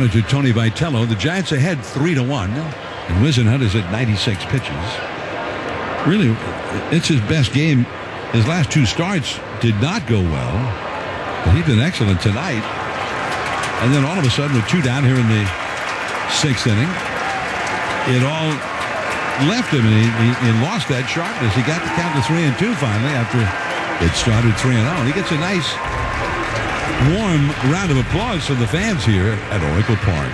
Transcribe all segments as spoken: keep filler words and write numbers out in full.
Manager Tony Vitello. The Giants ahead three to one, and Whisenhunt is at ninety-six pitches. Really, it's his best game. His last two starts did not go well, but he's been excellent tonight. And then all of a sudden, with two down here in the sixth inning, it all left him, and he, he, he lost that sharpness. He got the count to three and two finally after it started three and oh. He gets a nice, warm round of applause from the fans here at Oracle Park.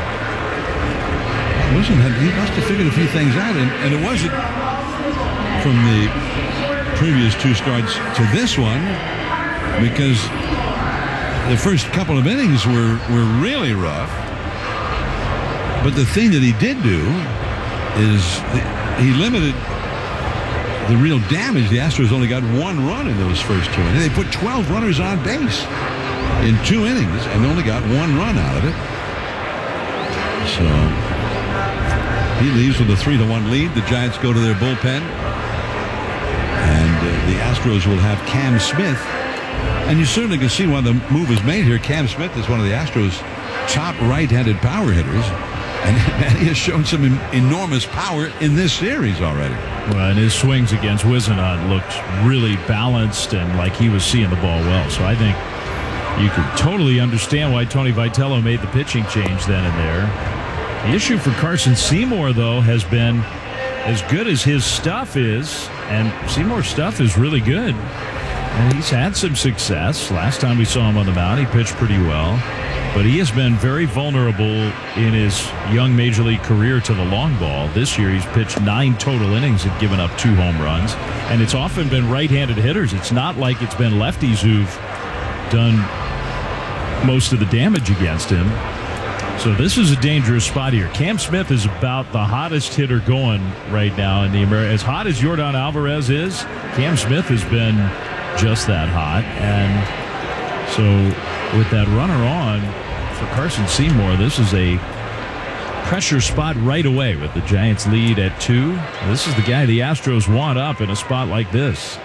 Listen, he must have figured a few things out, and, and it wasn't from the previous two starts to this one, because the first couple of innings were, were really rough. But the thing that he did do is he limited the real damage. The Astros only got one run in those first two innings. They put twelve runners on base in two innings and only got one run out of it. So he leaves with a three to one lead. The Giants go to their bullpen. And uh, the Astros will have Cam Smith. And you certainly can see why the move is made here. Cam Smith is one of the Astros' top right-handed power hitters. And, and he has shown some en enormous power in this series already. Well, and his swings against Whisenhunt looked really balanced and like he was seeing the ball well. So I think you can totally understand why Tony Vitello made the pitching change then and there. The issue for Carson Seymour, though, has been as good as his stuff is, and Seymour's stuff is really good. And he's had some success. Last time we saw him on the mound, he pitched pretty well. But he has been very vulnerable in his young major league career to the long ball. This year, he's pitched nine total innings and given up two home runs. And it's often been right-handed hitters. It's not like it's been lefties who've done most of the damage against him. So this is a dangerous spot here. Cam Smith is about the hottest hitter going right now in the America. As hot as Yordan Alvarez is, Cam Smith has been just that hot. And so with that runner on for Carson Seymour, this is a pressure spot right away with the Giants lead at two. This is the guy the Astros want up in a spot like this.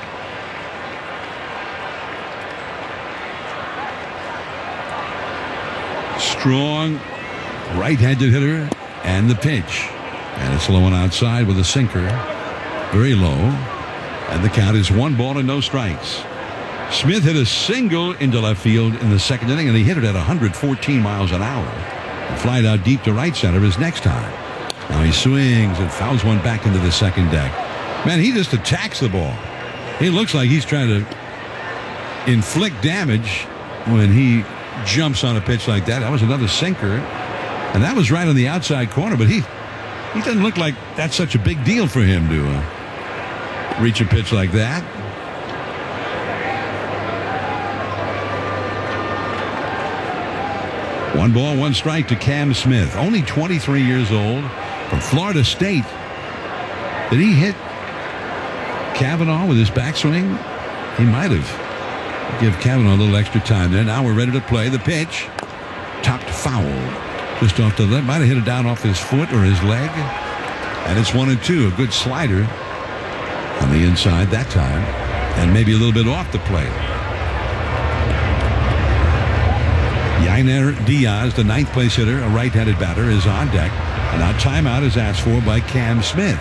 Strong right-handed hitter, and the pitch. And it's low and outside with a sinker. Very low. And the count is one ball and no strikes. Smith hit a single into left field in the second inning, and he hit it at one hundred fourteen miles an hour. And flied out deep to right center his next time. Now he swings and fouls one back into the second deck. Man, he just attacks the ball. He looks like he's trying to inflict damage when he jumps on a pitch like that. That was another sinker, and that was right on the outside corner, but he he doesn't look like that's such a big deal for him to uh, reach a pitch like that. One ball, one strike to Cam Smith, only twenty-three years old, from Florida State. Did he hit Cavanaugh with his backswing? He might have. Give Cavanaugh a little extra time there. Now we're ready to play the pitch. Topped foul. Just off the left. Might have hit it down off his foot or his leg. And it's one and two. A good slider on the inside that time. And maybe a little bit off the plate. Yainer Diaz, the ninth place hitter, a right-handed batter, is on deck. And now timeout is asked for by Cam Smith.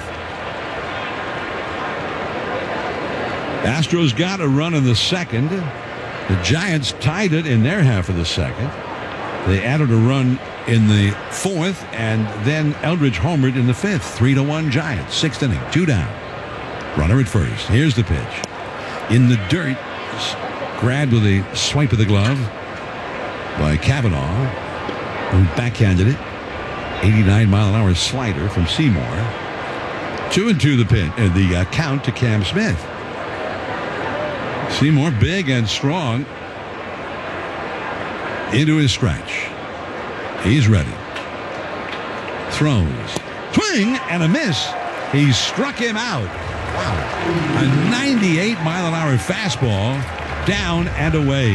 Astros got a run in the second. The Giants tied it in their half of the second. They added a run in the fourth, and then Eldridge homered in the fifth. Three to one Giants. Sixth inning, two down. Runner at first. Here's the pitch. In the dirt. Grabbed with a swipe of the glove by Cavanaugh, who backhanded it. eighty-nine mile an hour slider from Seymour. Two and two the pin, uh, the uh, count to Cam Smith. Seymour big and strong into his stretch. He's ready. Throws. Swing and a miss. He struck him out. Wow. A ninety-eight mile an hour fastball down and away.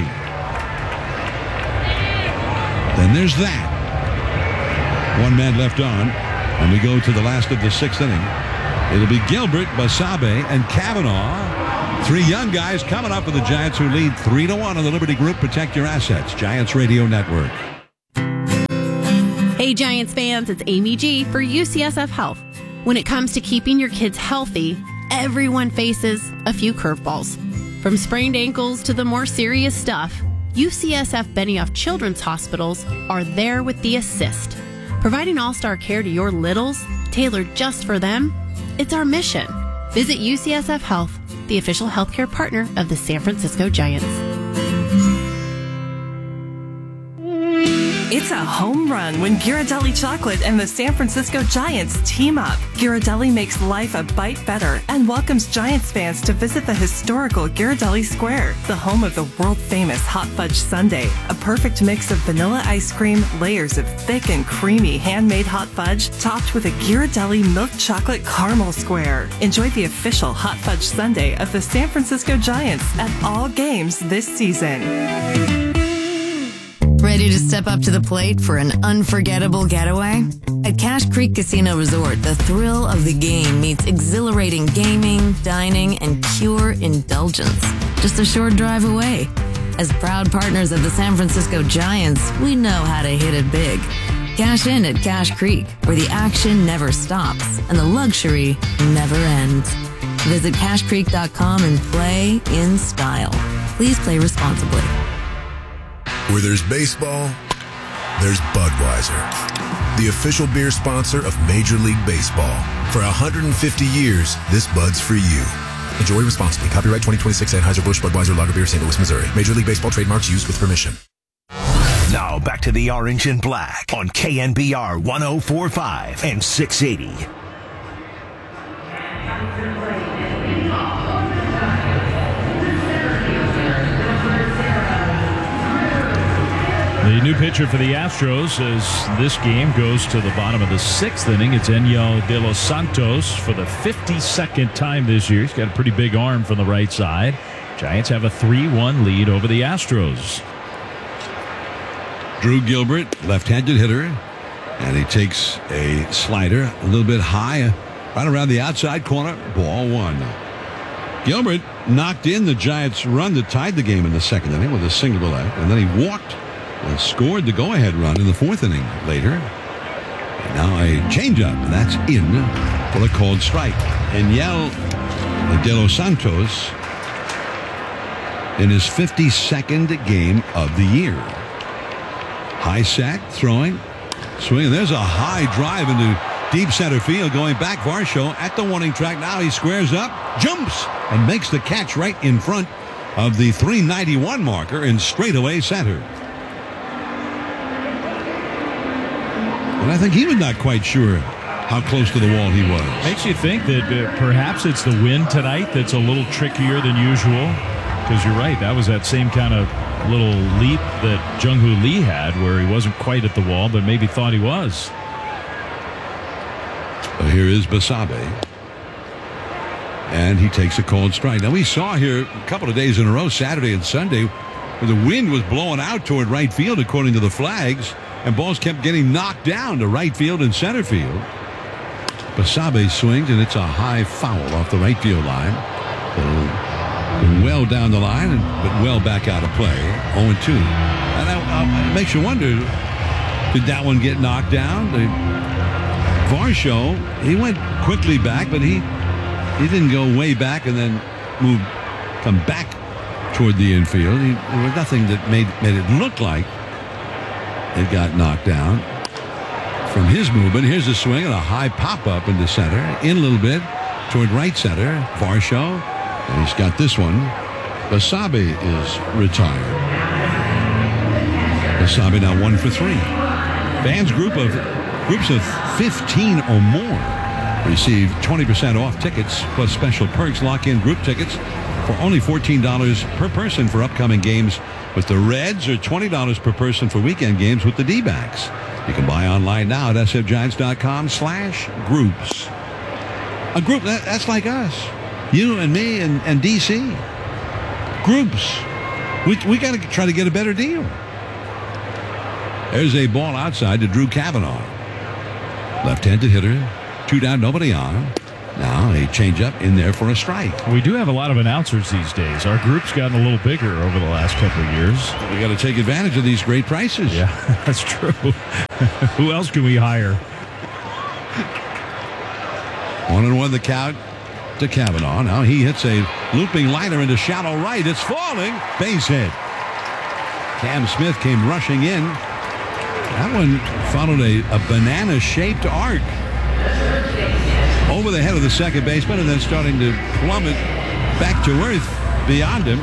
Then there's that. One man left on. And we go to the last of the sixth inning. It'll be Gilbert, Basabe, and Cavanaugh. Three young guys coming up with the Giants, who lead three to one on the Liberty Group. Protect your assets. Giants Radio Network. Hey Giants fans, it's Amy G for U C S F Health. When it comes to keeping your kids healthy, everyone faces a few curveballs. From sprained ankles to the more serious stuff, U C S F Benioff Children's Hospitals are there with the assist. Providing all-star care to your littles, tailored just for them, it's our mission. Visit U C S F Health, the official healthcare partner of the San Francisco Giants. It's a home run when Ghirardelli Chocolate and the San Francisco Giants team up. Ghirardelli makes life a bite better and welcomes Giants fans to visit the historical Ghirardelli Square, the home of the world-famous Hot Fudge Sundae, a perfect mix of vanilla ice cream, layers of thick and creamy handmade hot fudge, topped with a Ghirardelli milk chocolate caramel square. Enjoy the official Hot Fudge Sundae of the San Francisco Giants at all games this season. Ready to step up to the plate for an unforgettable getaway? At Cache Creek Casino Resort, the thrill of the game meets exhilarating gaming, dining, and pure indulgence. Just a short drive away. As proud partners of the San Francisco Giants, we know how to hit it big. Cash in at Cache Creek, where the action never stops and the luxury never ends. Visit cache creek dot com and play in style. Please play responsibly. Where there's baseball, there's Budweiser, the official beer sponsor of Major League Baseball. For one hundred fifty years, this Bud's for you. Enjoy responsibly. Copyright twenty twenty-six Anheuser-Busch Budweiser Lager Beer, Saint Louis, Missouri. Major League Baseball trademarks used with permission. Now back to the Orange and Black on K N B R one oh four point five and six eighty. The new pitcher for the Astros as this game goes to the bottom of the sixth inning. It's Enyel De Los Santos for the fifty-second time this year. He's got a pretty big arm from the right side. Giants have a three one lead over the Astros. Drew Gilbert, left-handed hitter, and he takes a slider a little bit high, right around the outside corner. Ball one. Gilbert knocked in the Giants' run that tied the game in the second inning with a single to left, and then he walked and scored the go-ahead run in the fourth inning later. And now a changeup, and that's in for a called strike. Enyel De Los Santos in his fifty-second game of the year. High sack, throwing, swinging. There's a high drive into deep center field going back. Varsho at the warning track. Now he squares up, jumps, and makes the catch right in front of the three ninety-one marker in straightaway center. And I think he was not quite sure how close to the wall he was. Makes you think that uh, perhaps it's the wind tonight that's a little trickier than usual. Because you're right, that was that same kind of little leap that Jung-Hoo Lee had where he wasn't quite at the wall, but maybe thought he was. Well, here is Basabe. And he takes a called strike. Now, we saw here a couple of days in a row, Saturday and Sunday, where the wind was blowing out toward right field, according to the flags, and balls kept getting knocked down to right field and center field. Basabe swings, and it's a high foul off the right field line. So, well down the line, but well back out of play. oh and two. And that, uh, it makes you wonder, did that one get knocked down? The Varsho, he went quickly back, but he he didn't go way back and then move, come back toward the infield. He, there was nothing that made, made it look like it got knocked down from his movement. Here's a swing and a high pop-up into center, in a little bit toward right center. Varsho, and he's got this one. Basabe is retired. Basabe now one for three. Fans group of groups of fifteen or more receive twenty percent off tickets plus special perks. Lock in group tickets for only fourteen dollars per person for upcoming games with the Reds, or twenty dollars per person for weekend games with the D-backs. You can buy online now at s f giants dot com slash groups. A group that, that's like us. You and me and, and D C. Groups. We, we got to try to get a better deal. There's a ball outside to Drew Cavanaugh. Left-handed hitter. Two down, nobody on. Now a changeup in there for a strike. We do have a lot of announcers these days. Our group's gotten a little bigger over the last couple of years. We got to take advantage of these great prices. Yeah, that's true. Who else can we hire? One and one the count to Cavanaugh. Now he hits a looping liner into shallow right. It's falling. Base hit. Cam Smith came rushing in. That one followed a, a banana-shaped arc over the head of the second baseman and then starting to plummet back to earth beyond him.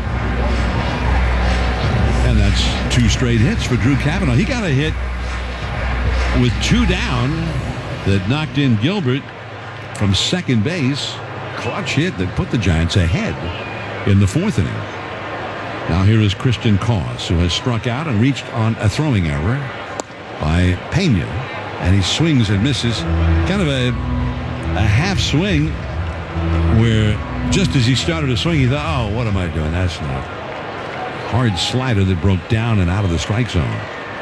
And that's two straight hits for Drew Cavanaugh. He got a hit with two down that knocked in Gilbert from second base. Clutch hit that put the Giants ahead in the fourth inning. Now here is Christian Cause, who has struck out and reached on a throwing error by Pena. And he swings and misses. Kind of a, a half swing where just as he started to swing, he thought, oh, what am I doing? That's not. Hard slider that broke down and out of the strike zone.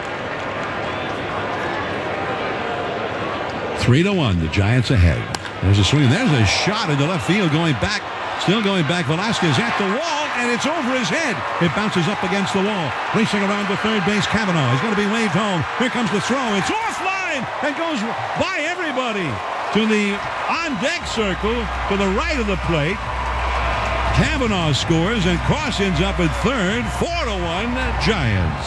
Three to one, the Giants ahead. There's a swing. There's a shot into left field going back. Still going back. Velasquez at the wall, and it's over his head. It bounces up against the wall. Racing around to third base, Cavanaugh. He's going to be waved home. Here comes the throw. It's offline and goes by everybody to the on-deck circle to the right of the plate. Cavanaugh scores, and Cross ends up at third. Four to one, Giants.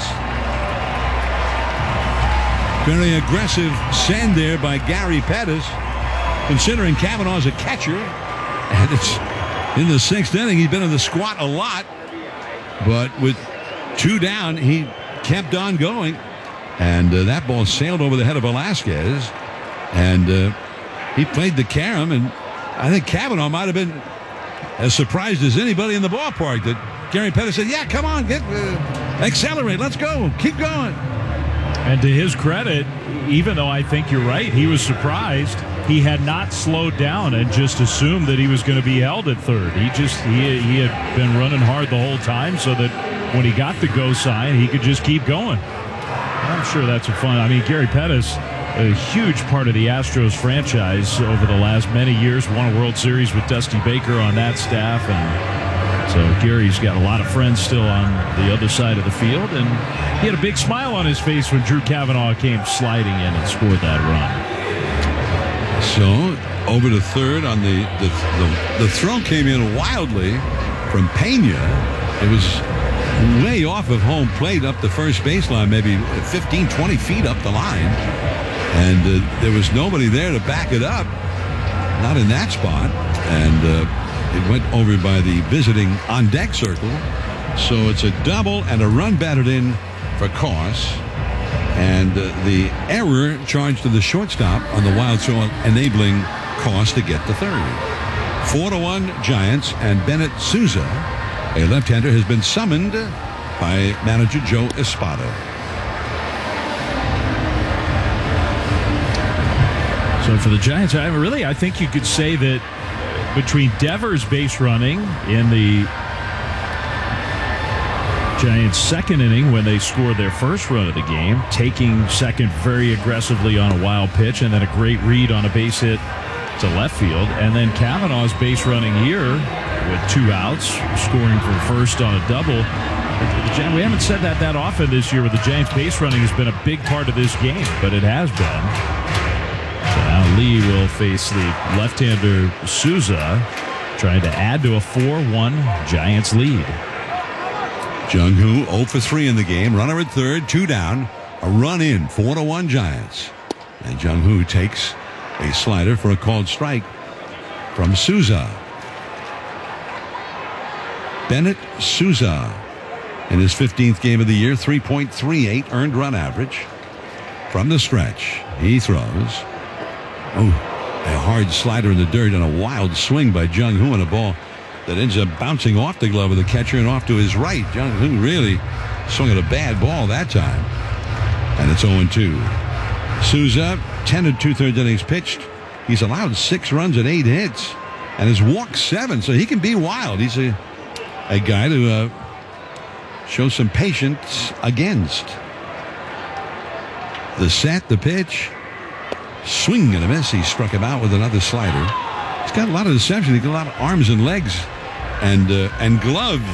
Very aggressive send there by Gary Pettis, considering Cavanaugh's a catcher. And it's in the sixth inning. He's been in the squat a lot. But with two down, he kept on going. And uh, that ball sailed over the head of Velasquez. And uh, he played the carom. And I think Cavanaugh might have been as surprised as anybody in the ballpark that Gary Pettis said, yeah, come on, get uh, accelerate. Let's go. Keep going. And to his credit, even though I think you're right, he was surprised. He had not slowed down and just assumed that he was going to be held at third. He just he, he had been running hard the whole time so that when he got the go sign, he could just keep going. I'm sure that's a fun. I mean, Gary Pettis, a huge part of the Astros franchise over the last many years, won a World Series with Dusty Baker on that staff. And so Gary's got a lot of friends still on the other side of the field, and he had a big smile on his face when Drew Cavanaugh came sliding in and scored that run. So over to third on the the, the, the throw came in wildly from Pena. It was way off of home plate up the first baseline, maybe fifteen, twenty feet up the line. And uh, there was nobody there to back it up. Not in that spot. And uh, it went over by the visiting on-deck circle. So it's a double and a run batted in for Koss. And uh, the error charged to the shortstop on the wild throw, enabling Koss to get to third. Four to one Giants, and Bennett Sousa, a left-hander, has been summoned by manager Joe Espada. So for the Giants, I really, I think you could say that between Devers base running in the Giants' second inning when they scored their first run of the game, taking second very aggressively on a wild pitch, and then a great read on a base hit to left field, and then Cavanaugh's base running here with two outs, scoring from first on a double. We haven't said that that often this year, but the Giants' base running has been a big part of this game, but it has been. So now Lee will face the left-hander Sousa, trying to add to a four one Giants lead. Jung-Hoo oh for three in the game. Runner at third, two down. A run in, four to one Giants. And Jung-Hoo takes a slider for a called strike from Sousa. Bennett Sousa in his fifteenth game of the year, three point three eight earned run average. From the stretch, he throws. Oh, a hard slider in the dirt and a wild swing by Jung-Hoo, and a ball that ends up bouncing off the glove of the catcher and off to his right. Jung-Hoo really swung at a bad ball that time. And it's oh two. Sousa, ten and two-thirds innings pitched. He's allowed six runs and eight hits and has walked seven, so he can be wild. He's a, a guy to uh, show some patience against. The set, the pitch. Swing and a miss. He struck him out with another slider. He's got a lot of deception. He's got a lot of arms and legs and uh, and gloves.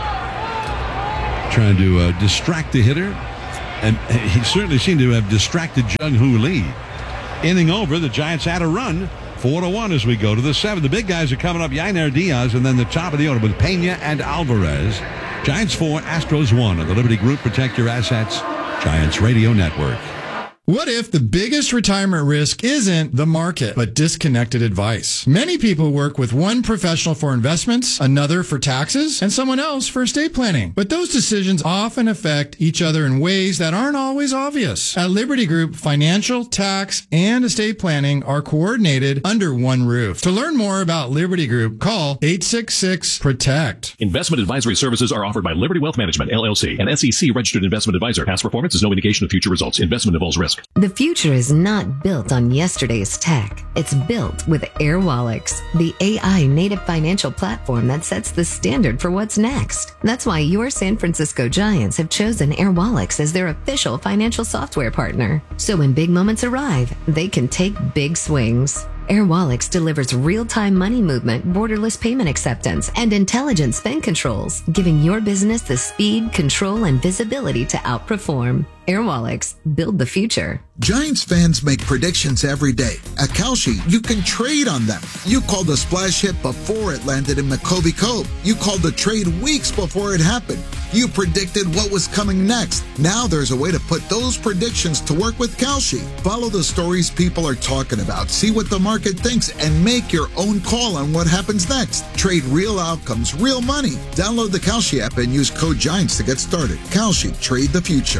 Trying to uh, distract the hitter. And he certainly seemed to have distracted Jung-Hoo Lee. Inning over, the Giants had a run. Four to one as we go to the seventh. The big guys are coming up. Yainer Diaz and then the top of the order with Pena and Alvarez. Giants four, Astros one on the Liberty Group Protect Your Assets Giants Radio Network. What if the biggest retirement risk isn't the market, but disconnected advice? Many people work with one professional for investments, another for taxes, and someone else for estate planning. But those decisions often affect each other in ways that aren't always obvious. At Liberty Group, financial, tax, and estate planning are coordinated under one roof. To learn more about Liberty Group, call eight six six, PROTECT. Investment advisory services are offered by Liberty Wealth Management, L L C, an S E C registered investment advisor. Past performance is no indication of future results. Investment involves risk. The future is not built on yesterday's tech. It's built with AirWallex, the A I native financial platform that sets the standard for what's next. That's why your San Francisco Giants have chosen AirWallex as their official financial software partner. So when big moments arrive, they can take big swings. AirWallex delivers real-time money movement, borderless payment acceptance, and intelligent spend controls, giving your business the speed, control, and visibility to outperform. AirWallex, build the future. Giants fans make predictions every day. At Kalshi, you can trade on them. You called the splash hit before it landed in McCovey Cove. You called the trade weeks before it happened. You predicted what was coming next. Now there's a way to put those predictions to work with Kalshi. Follow the stories people are talking about, see what the market thinks, and make your own call on what happens next. Trade real outcomes, real money. Download the Kalshi app and use code GIANTS to get started. Kalshi, trade the future.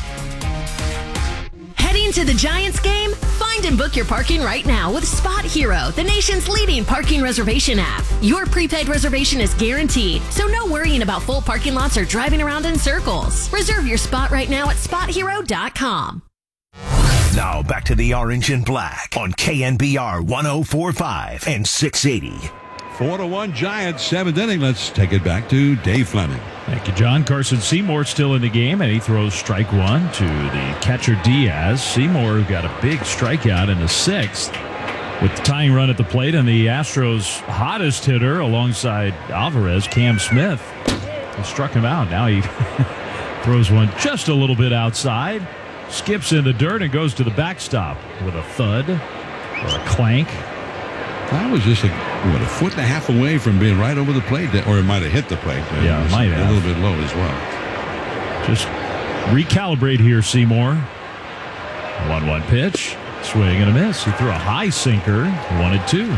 Heading to the Giants game? Find and book your parking right now with Spot Hero, the nation's leading parking reservation app. Your prepaid reservation is guaranteed, so no worrying about full parking lots or driving around in circles. Reserve your spot right now at spot hero dot com. Now back to the Orange and Black on K N B R one oh four point five and six eighty. Four to one Giants, seventh inning. Let's take it back to Dave Fleming. Thank you, John. Carson Seymour still in the game, and he throws strike one to the catcher Diaz. Seymour got a big strikeout in the sixth with the tying run at the plate, and the Astros' hottest hitter alongside Alvarez, Cam Smith, he struck him out. Now he throws one just a little bit outside, skips in the dirt, and goes to the backstop with a thud or a clank. That was just a, what, a foot and a half away from being right over the plate, or it might have hit the plate. Yeah, it might have. A little bit low as well. Just recalibrate here, Seymour. one one pitch, swing and a miss. He threw a high sinker, one and two.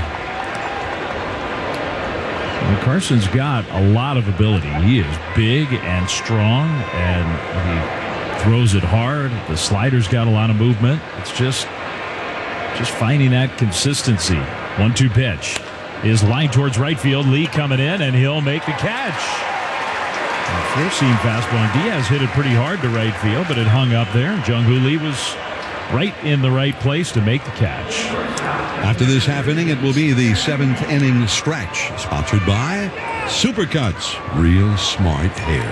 And Carson's got a lot of ability. He is big and strong, and he throws it hard. The slider's got a lot of movement. It's just, just finding that consistency. one two pitch is line towards right field. Lee coming in, and he'll make the catch. Four-seam fastball. And Diaz hit it pretty hard to right field, but it hung up there. Jung-Hoo Lee was right in the right place to make the catch. After this half inning, it will be the seventh inning stretch. Sponsored by Supercuts, real smart hair.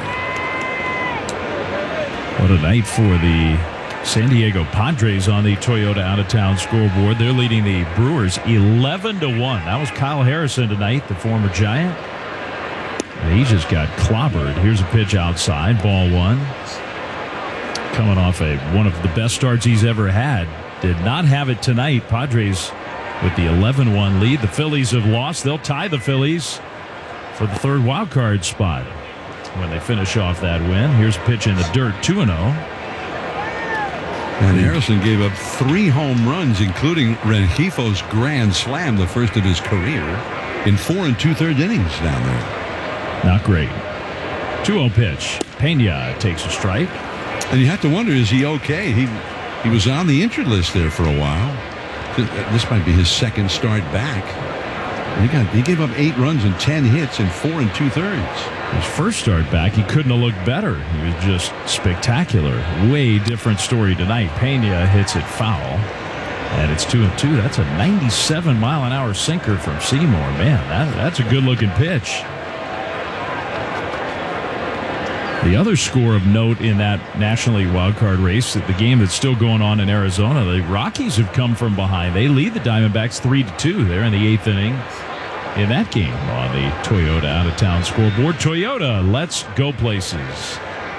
What a night for the San Diego Padres on the Toyota out-of-town scoreboard. They're leading the Brewers eleven to one. That was Kyle Harrison tonight, the former Giant. And he just got clobbered. Here's a pitch outside, ball one. Coming off a one of the best starts he's ever had. Did not have it tonight. Padres with the eleven one lead. The Phillies have lost. They'll tie the Phillies for the third wild card spot when they finish off that win. Here's a pitch in the dirt, two and oh. And Harrison gave up three home runs, including Rengifo's grand slam, the first of his career, in four and two-thirds innings down there. Not great. two oh pitch. Pena takes a strike. And you have to wonder, is he okay? He he was on the injured list there for a while. This might be his second start back. He got he gave up eight runs and ten hits in four and two-thirds. His first start back, he couldn't have looked better. He was just spectacular. Way different story tonight. Pena hits it foul, and it's two and two. That's a ninety-seven mile an hour sinker from Seymour. Man, that, that's a good looking pitch. The other score of note in that National League wildcard race, the game that's still going on in Arizona, the Rockies have come from behind. They lead the Diamondbacks three to two there in the eighth inning in that game on the Toyota out-of-town scoreboard. Toyota, let's go places.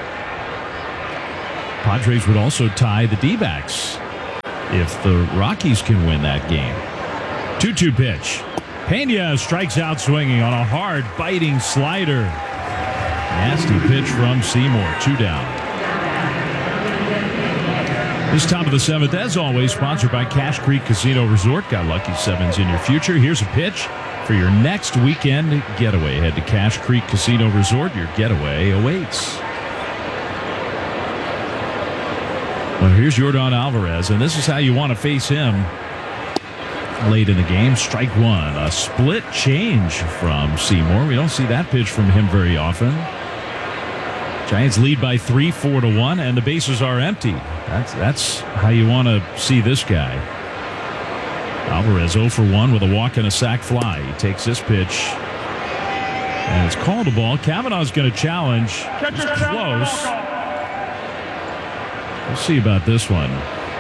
Padres would also tie the D-backs if the Rockies can win that game. two two pitch. Pena strikes out swinging on a hard, biting slider. Nasty pitch from Seymour. Two down. This top of the seventh, as always, sponsored by Cache Creek Casino Resort. Got lucky sevens in your future. Here's a pitch for your next weekend getaway. Head to Cache Creek Casino Resort. Your getaway awaits. Well, here's Yordan Alvarez, and this is how you want to face him late in the game. Strike one. A split change from Seymour. We don't see that pitch from him very often. Giants lead by three, four to one, and the bases are empty. That's that's how you want to see this guy. Alvarez oh for one with a walk and a sac fly. He takes this pitch, and it's called a ball. Cavanaugh's going to challenge. It's close. We'll see about this one.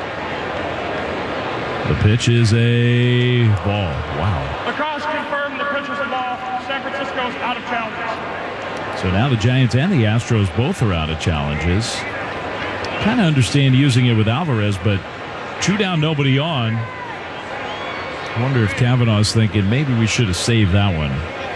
The pitch is a ball. Wow. Lacrosse confirmed the pitch is a ball. San Francisco's out of challenges. So now the Giants and the Astros both are out of challenges. Kind of understand using it with Alvarez, but two down, nobody on. I wonder if Cavanaugh's thinking maybe we should have saved that one.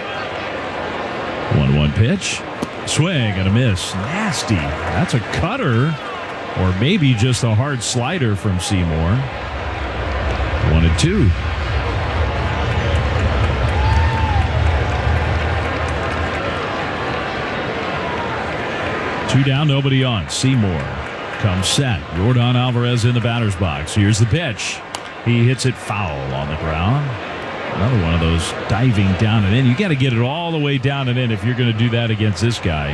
one one pitch. Swing and a miss. Nasty. That's a cutter, or maybe just a hard slider from Seymour. One and two. Two down, nobody on. Seymour comes set. Yordan Alvarez in the batter's box. Here's the pitch. He hits it foul on the ground. Another one of those diving down and in. You got to get it all the way down and in if you're going to do that against this guy.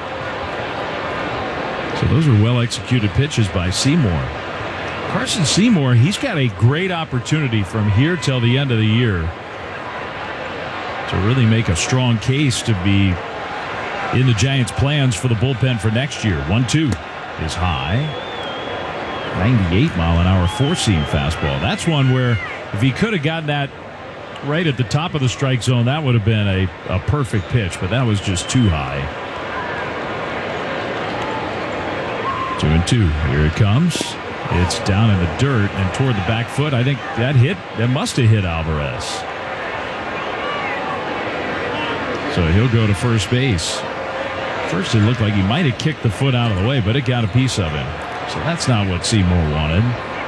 So those are well-executed pitches by Seymour. Carson Seymour, he's got a great opportunity from here till the end of the year to really make a strong case to be in the Giants' plans for the bullpen for next year. one two is high. ninety-eight mile an hour four-seam fastball. That's one where if he could have gotten that right at the top of the strike zone, that would have been a, a perfect pitch, but that was just too high. Two and two. Here it comes. It's down in the dirt and toward the back foot. I think that hit, that must have hit Alvarez. So he'll go to first base. First, it looked like he might have kicked the foot out of the way, but it got a piece of him. So that's not what Seymour wanted.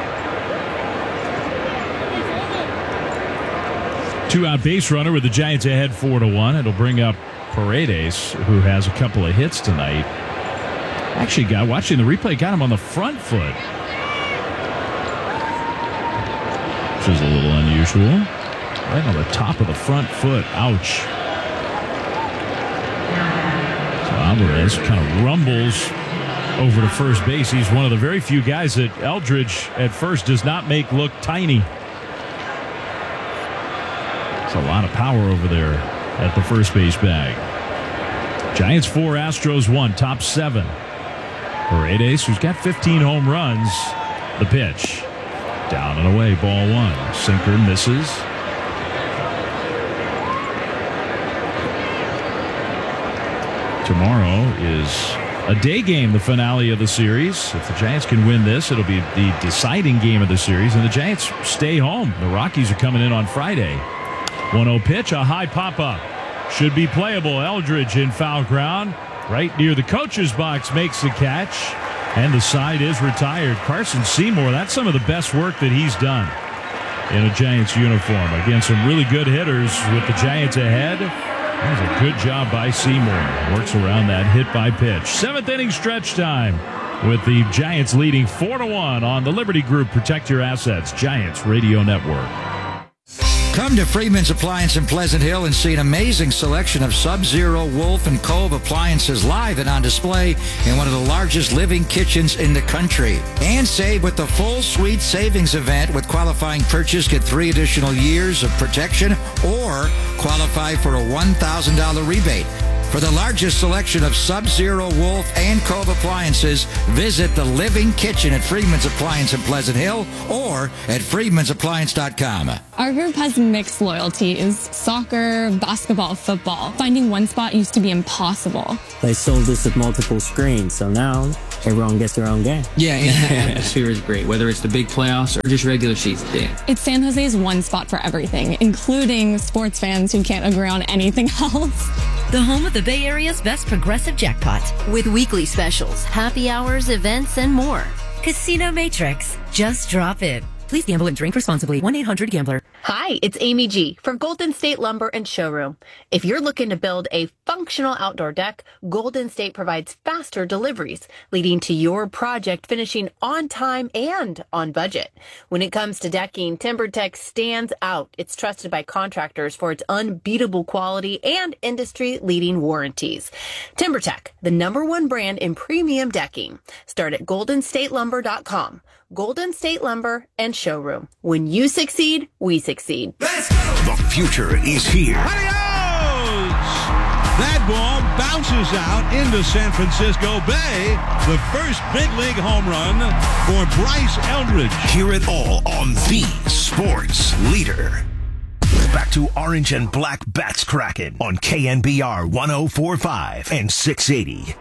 Two-out base runner with the Giants ahead four to one. It'll bring up Paredes, who has a couple of hits tonight. Actually, got watching the replay, got him on the front foot, which is a little unusual. Right on the top of the front foot. Ouch. Alvarez kind of rumbles over to first base. He's one of the very few guys that Eldridge at first does not make look tiny. It's a lot of power over there at the first base bag. Giants four, Astros one, top seven. Paredes, who's got fifteen home runs. The pitch. Down and away, ball one. Sinker misses. Tomorrow is a day game, the finale of the series. If the Giants can win this, it'll be the deciding game of the series, and the Giants stay home. The Rockies are coming in on Friday. one oh pitch, a high pop-up. Should be playable. Eldridge in foul ground. Right near the coach's box makes the catch, and the side is retired. Carson Seymour, that's some of the best work that he's done in a Giants uniform against some really good hitters with the Giants ahead. That was a good job by Seymour. Works around that hit by pitch. Seventh inning stretch time with the Giants leading four to one on the Liberty Group. Protect your assets. Giants Radio Network. Come to Freeman's Appliance in Pleasant Hill and see an amazing selection of Sub-Zero, Wolf, and Cove appliances live and on display in one of the largest living kitchens in the country. And save with the full suite savings event. With qualifying purchase, get three additional years of protection or qualify for a one thousand dollars rebate. For the largest selection of Sub-Zero, Wolf, and Cove appliances, visit the Living Kitchen at Freedman's Appliance in Pleasant Hill or at freedmans appliance dot com. Our group has mixed loyalties: soccer, basketball, football. Finding one spot used to be impossible. They sold this with multiple screens, so now everyone gets their own game. Yeah, and the atmosphere is great, whether it's the big playoffs or just regular season. It's San Jose's one spot for everything, including sports fans who can't agree on anything else. The home of the Bay Area's best progressive jackpot. With weekly specials, happy hours, events, and more. Casino Matrix. Just drop in. Please gamble and drink responsibly. one eight hundred gambler. Hi, it's Amy G for Golden State Lumber and Showroom. If you're looking to build a functional outdoor deck, Golden State provides faster deliveries, leading to your project finishing on time and on budget. When it comes to decking, TimberTech stands out. It's trusted by contractors for its unbeatable quality and industry-leading warranties. TimberTech, the number one brand in premium decking. Start at golden state lumber dot com. Golden State Lumber and Showroom. When you succeed, we succeed. The future is here. Adios! That ball bounces out into San Francisco Bay. The first big league home run for Bryce Eldridge. Hear it all on the Sports Leader. Back to Orange and Black Bats Kraken on K N B R one oh four point five and six eighty.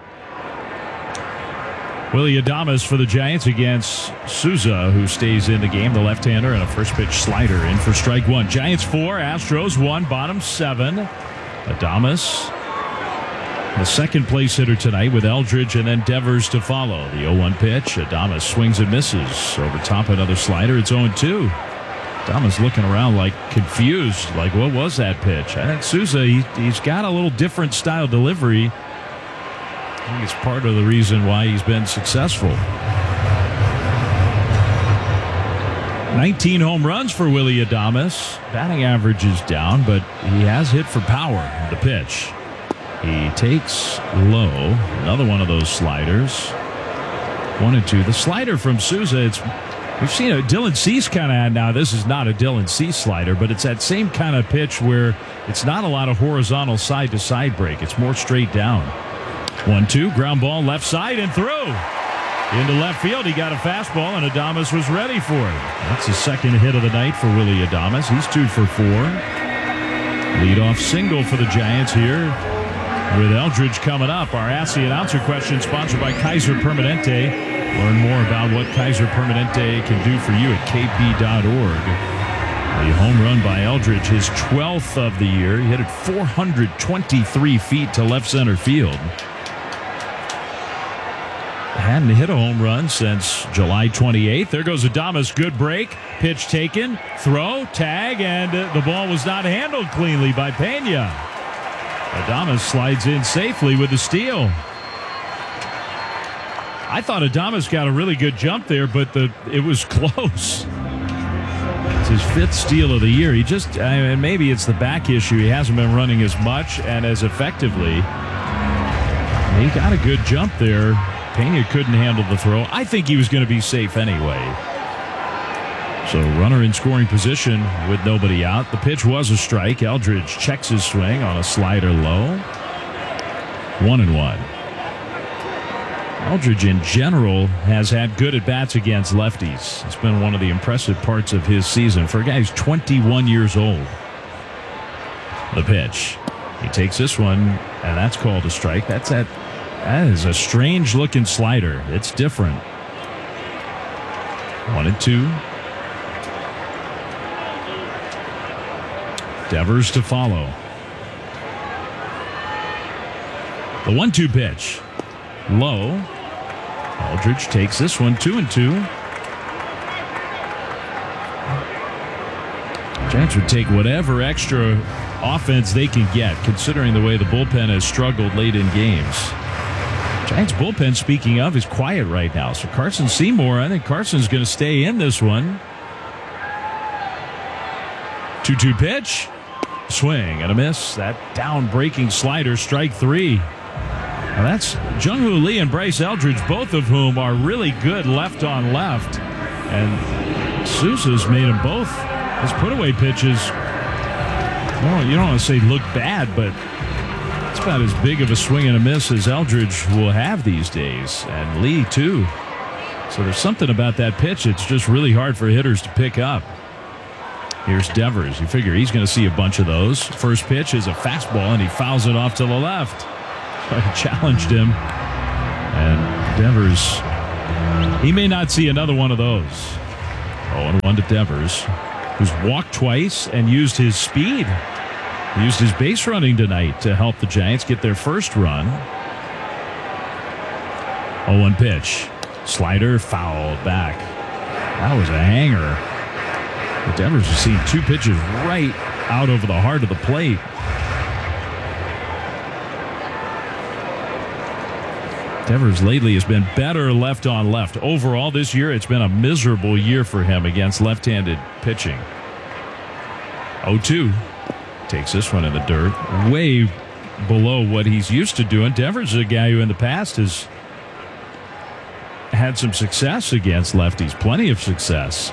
Willy Adames for the Giants against Souza, who stays in the game. The left-hander and a first pitch slider in for strike one. Giants four, Astros one, bottom seven. Adames, the second place hitter tonight with Eldridge and then Devers to follow. The oh one pitch. Adames swings and misses. Over top another slider. It's oh two. Adames looking around like confused. Like, what was that pitch? I think Souza, he, he's got a little different style delivery. I think it's part of the reason why he's been successful. nineteen home runs for Willy Adames. Batting average is down, but he has hit for power. The pitch. He takes low. Another one of those sliders. One and two. The slider from Souza, it's we've seen a Dylan Cease kind of, now this is not a Dylan Cease slider, but it's that same kind of pitch where it's not a lot of horizontal side to side break. It's more straight down. one two, ground ball left side and through. Into left field, he got a fastball, and Adames was ready for it. That's the second hit of the night for Willy Adames. He's two for four. Leadoff single for the Giants here with Eldridge coming up. Our Ask the Announcer question sponsored by Kaiser Permanente. Learn more about what Kaiser Permanente can do for you at k p dot org. The home run by Eldridge, his twelfth of the year. He hit it four hundred twenty-three feet to left center field. Hadn't hit a home run since July twenty-eighth. There goes Adames. Good break. Pitch taken. Throw. Tag. And uh, the ball was not handled cleanly by Pena. Adames slides in safely with the steal. I thought Adames got a really good jump there, but the it was close. It's his fifth steal of the year. He just, I mean, maybe it's the back issue. He hasn't been running as much and as effectively. He got a good jump there. Pena couldn't handle the throw. I think he was going to be safe anyway. So runner in scoring position with nobody out. The pitch was a strike. Eldridge checks his swing on a slider low. One and one. Eldridge in general has had good at-bats against lefties. It's been one of the impressive parts of his season for a guy who's twenty-one years old. The pitch. He takes this one, and that's called a strike. That's that. That is a strange-looking slider. It's different. One and two. Devers to follow. The one two pitch. Low. Eldridge takes this one, two and two. Giants would take whatever extra offense they can get, considering the way the bullpen has struggled late in games. Giants bullpen, speaking of, is quiet right now. So Carson Seymour, I think Carson's going to stay in this one. two two pitch. Swing and a miss. That down-breaking slider, strike three. Now that's Jung-Hoo Lee and Bryce Eldridge, both of whom are really good left on left. And Sousa's made them both. His put-away pitches, well, you don't want to say look bad, but it's That's about as big of a swing and a miss as Eldridge will have these days, and Lee too. So there's something about that pitch. It's just really hard for hitters to pick up. Here's Devers. You figure he's going to see a bunch of those. First pitch is a fastball, and he fouls it off to the left. So I challenged him, and Devers, he may not see another one of those. oh and one to Devers, who's walked twice and used his speed. He used his base running tonight to help the Giants get their first run. oh one pitch. Slider fouled back. That was a hanger. But Devers has seen two pitches right out over the heart of the plate. Devers lately has been better left on left. Overall this year, it's been a miserable year for him against left-handed pitching. oh two. Takes this one in the dirt. Way below what he's used to doing. Devers is a guy who in the past has had some success against lefties. Plenty of success.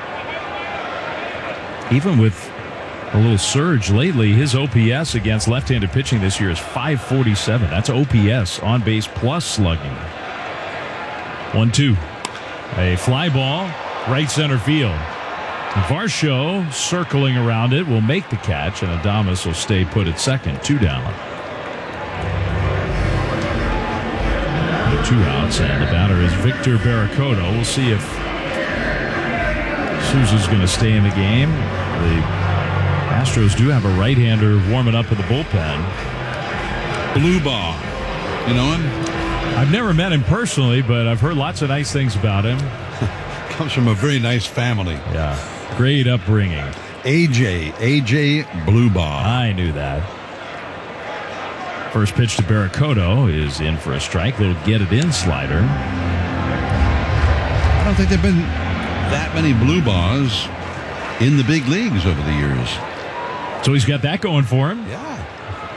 Even with a little surge lately, his O P S against left-handed pitching this year is five forty-seven. That's O P S, on base plus slugging. one two. A fly ball, right center field. Varsho circling around it will make the catch, and Adames will stay put at second. Two down. Two outs, and the batter is Victor Barracoto. We'll see if Souza's going to stay in the game. The Astros do have a right-hander warming up in the bullpen. Blue Ball. You know him? I've never met him personally, but I've heard lots of nice things about him. Comes from a very nice family. Yeah. Great upbringing. A J. A J Bluebaugh. I knew that. First pitch to Barracoto is in for a strike. Little get it in slider. I don't think there have been that many Bluebaughs in the big leagues over the years. So he's got that going for him. Yeah.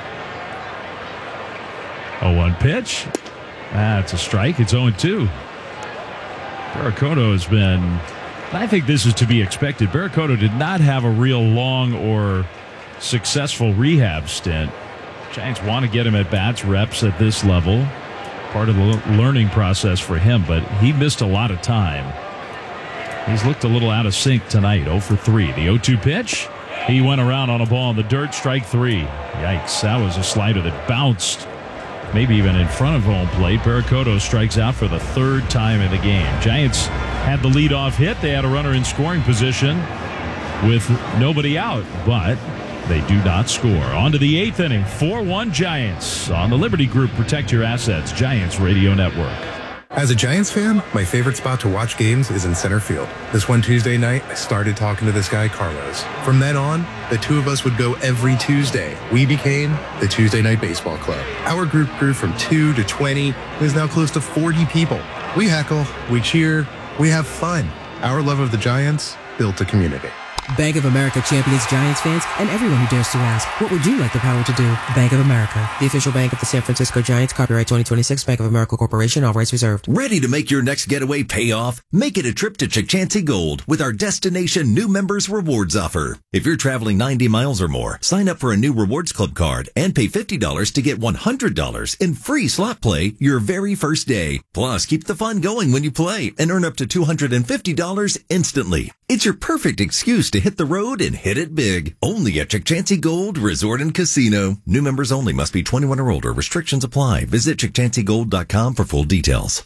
oh one pitch. That's a strike. It's oh two. Barracoto has been, I think this is to be expected. Barracoto did not have a real long or successful rehab stint. Giants want to get him at bats, reps at this level. Part of the learning process for him, but he missed a lot of time. He's looked a little out of sync tonight. oh for three. The oh two pitch. He went around on a ball in the dirt. Strike three. Yikes. That was a slider that bounced maybe even in front of home plate. Barracoto strikes out for the third time in the game. Giants had the leadoff hit. They had a runner in scoring position with nobody out, but they do not score. On to the eighth inning. four one Giants on the Liberty Group Protect Your Assets Giants Radio Network. As a Giants fan, my favorite spot to watch games is in center field. This one Tuesday night, I started talking to this guy, Carlos. From then on, the two of us would go every Tuesday. We became the Tuesday Night Baseball Club. Our group grew from two to twenty, and is now close to forty people. We heckle, we cheer, we have fun. Our love of the Giants built a community. Bank of America champions Giants fans and everyone who dares to ask, what would you like the power to do? Bank of America, the official bank of the San Francisco Giants. Copyright twenty twenty-six, Bank of America Corporation. All rights reserved. Ready to make your next getaway pay off? Make it a trip to Chukchansi Gold with our Destination New Members Rewards offer. If you're traveling ninety miles or more, sign up for a new Rewards Club card and pay fifty dollars to get one hundred dollars in free slot play your very first day. Plus, keep the fun going when you play and earn up to two hundred fifty dollars instantly. It's your perfect excuse to hit the road and hit it big. Only at Chukchansi Gold Resort and Casino. New members only. Must be twenty-one or older. Restrictions apply. Visit Chukchansi Gold dot com for full details.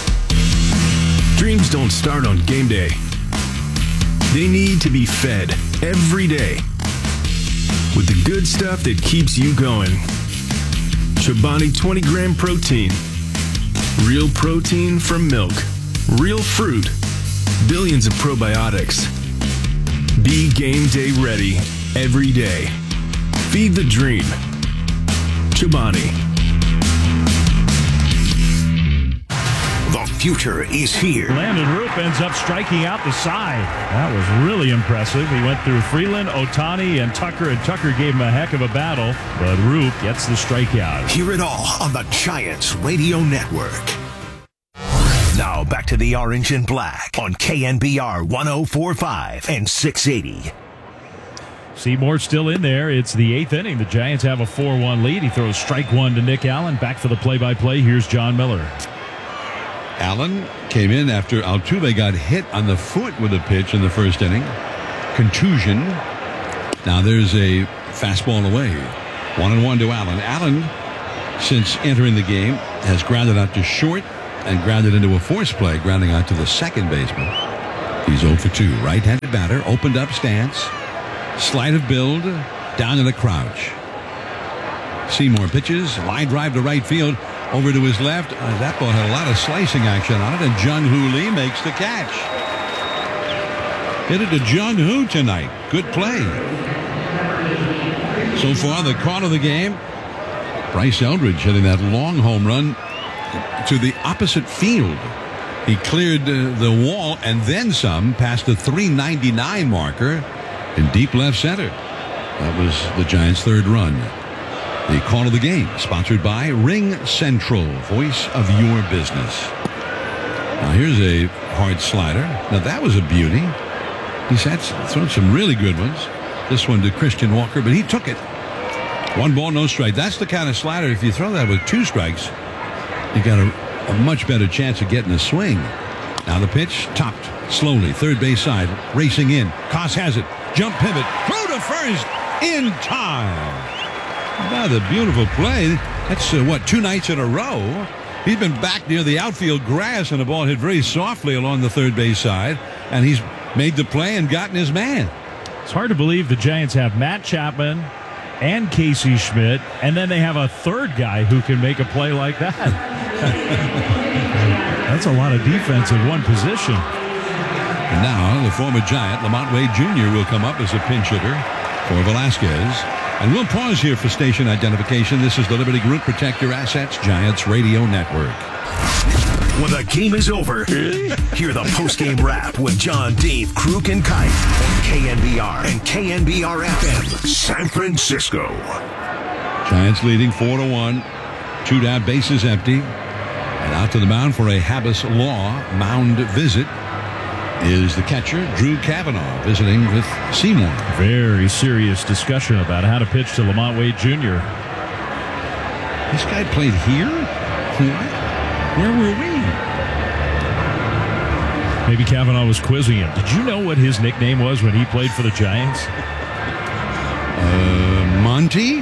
Dreams don't start on game day. They need to be fed every day with the good stuff that keeps you going. Chobani twenty gram protein. Real protein from milk. Real fruit. Billions of probiotics. Be game day ready every day. Feed the dream. Chobani. The future is here. Landon Roop ends up striking out the side. That was really impressive. He went through Freeland, Ohtani, and Tucker, and Tucker gave him a heck of a battle, but Roop gets the strikeout. Hear it all on the Giants Radio Network. Now back to the Orange and Black on K N B R one oh four point five and six eighty. Seymour still in there. It's the eighth inning. The Giants have a four one lead. He throws strike one to Nick Allen. Back for the play-by-play. Here's John Miller. Allen came in after Altuve got hit on the foot with a pitch in the first inning. Contusion. Now there's a fastball away. One and one to Allen. Allen, since entering the game, has grounded out to short and grounded into a force play, grounding out to the second baseman. He's oh for two. Right-handed batter, opened up stance. Sleight of build, down to the crouch. Seymour pitches, line drive to right field, over to his left. Uh, that ball had a lot of slicing action on it, and Jung-Hoo Lee makes the catch. Hit it to Jung-Hoo tonight. Good play. So far, the call of the game, Bryce Eldridge hitting that long home run to the opposite field. He cleared uh, the wall and then some past the three ninety-nine marker in deep left center. That was the Giants' third run. The call of the game, sponsored by Ring Central, voice of your business. Now here's a hard slider. Now that was a beauty. He's had thrown some really good ones. This one to Christian Walker, but he took it. One ball, no strike. That's the kind of slider, if you throw that with two strikes, you got a, a much better chance of getting a swing. Now the pitch, topped slowly, third base side, racing in. Koss has it. Jump pivot, throw to first, in time. Wow, the beautiful play. That's, uh, what, two nights in a row? He's been back near the outfield grass, and the ball hit very softly along the third base side, and he's made the play and gotten his man. It's hard to believe the Giants have Matt Chapman and Casey Schmidt, and then they have a third guy who can make a play like that. That's a lot of defense in one position. And now the former Giant, Lamont Wade Junior, will come up as a pinch hitter for Velasquez. And we'll pause here for station identification. This is the Liberty Group. Protect your assets. Giants Radio Network. When the game is over, hear the post-game wrap with John, Dave, Kruk, and Kite on K N B R and K N B R F M, San Francisco. Giants leading four to one. Two down, bases empty. And out to the mound for a Habas Law mound visit is the catcher, Drew Cavanaugh, visiting with Seymour. Very serious discussion about how to pitch to Lamont Wade Junior This guy played here? What? Where were we? Maybe Cavanaugh was quizzing him. Did you know what his nickname was when he played for the Giants? Uh, Monty?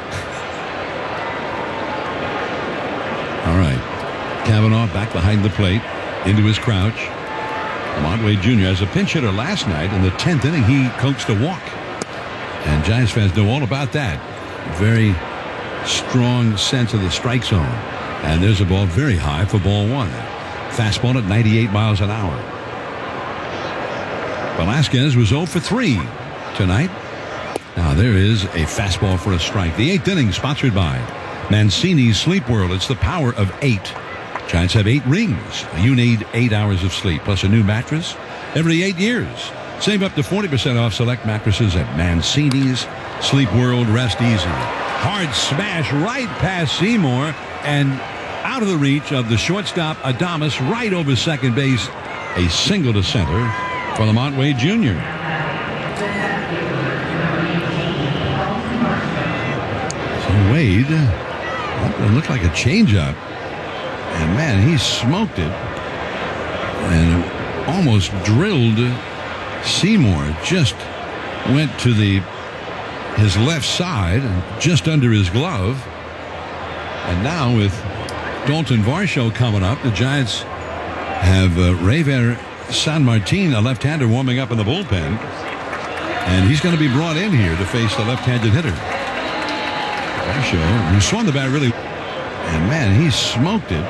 All right. Cavanaugh back behind the plate, into his crouch. Lamont Wade Junior as a pinch hitter last night in the tenth inning, he coaxed a walk. And Giants fans know all about that. Very strong sense of the strike zone. And there's a ball very high for ball one. Fastball at ninety-eight miles an hour. Velasquez was oh for three tonight. Now there is a fastball for a strike. The eighth inning sponsored by Mancini's Sleep World. It's the power of eight. Giants have eight rings. You need eight hours of sleep plus a new mattress every eight years. Save up to forty percent off select mattresses at Mancini's Sleep World. Rest easy. Hard smash right past Seymour and out of the reach of the shortstop Adames, right over second base. A single to center for Lamont Wade Junior So Wade, that looked like a changeup. And man, he smoked it and almost drilled Seymour. Just went to the his left side, just under his glove. And now with Dalton Varsho coming up, the Giants have uh, Reiver Sanmartin, a left-hander, warming up in the bullpen. And he's going to be brought in here to face the left-handed hitter. Varsho, who swung the bat really, and man, he smoked it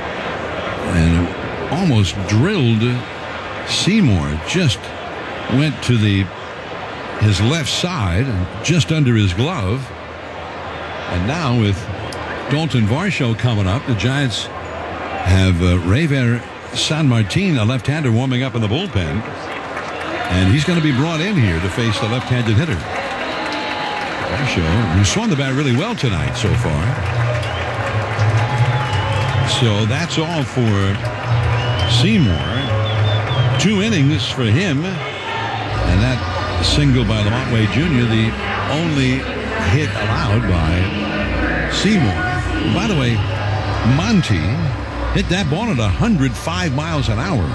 and almost drilled Seymour. Just went to the his left side, just under his glove. And now with Dalton Varsho coming up, the Giants have uh, Reiver Sanmartin, a left-hander, warming up in the bullpen. And he's going to be brought in here to face the left-handed hitter. Varsho, who swung the bat really well tonight so far. So that's all for Seymour. Two innings for him. And that single by Lamont Wade Junior, the only hit allowed by Seymour. By the way, Monty hit that ball at one hundred five miles an hour.